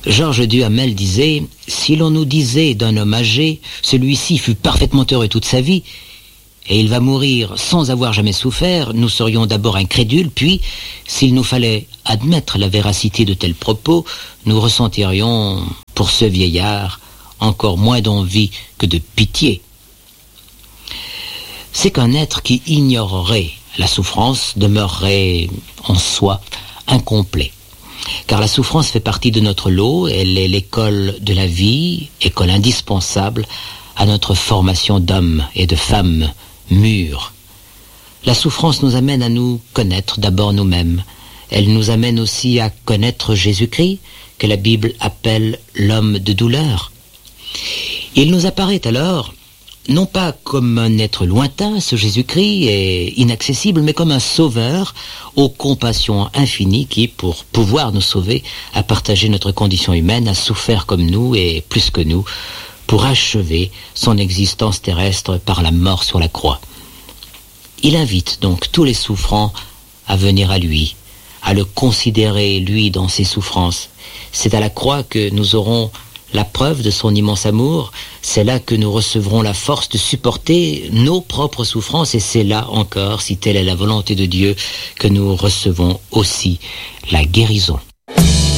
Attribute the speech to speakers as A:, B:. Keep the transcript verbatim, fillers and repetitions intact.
A: Georges Duhamel disait « Si l'on nous disait d'un homme âgé, celui-ci fut parfaitement heureux toute sa vie, et il va mourir sans avoir jamais souffert, nous serions d'abord incrédules, puis, s'il nous fallait admettre la véracité de tels propos, nous ressentirions, pour ce vieillard, encore moins d'envie que de pitié. » C'est qu'un être qui ignorerait la souffrance demeurerait en soi incomplet. Car la souffrance fait partie de notre lot, elle est l'école de la vie, école indispensable à notre formation d'hommes et de femmes mûrs. La souffrance nous amène à nous connaître d'abord nous-mêmes. Elle nous amène aussi à connaître Jésus-Christ, que la Bible appelle l'homme de douleur. Il nous apparaît alors, non pas comme un être lointain, ce Jésus-Christ est inaccessible, mais comme un sauveur aux compassions infinies qui, pour pouvoir nous sauver, a partagé notre condition humaine, a souffert comme nous et plus que nous, pour achever son existence terrestre par la mort sur la croix. Il invite donc tous les souffrants à venir à lui, à le considérer, lui, dans ses souffrances. C'est à la croix que nous aurons la preuve de son immense amour, c'est là que nous recevrons la force de supporter nos propres souffrances, et c'est là encore, si telle est la volonté de Dieu, que nous recevons aussi la guérison.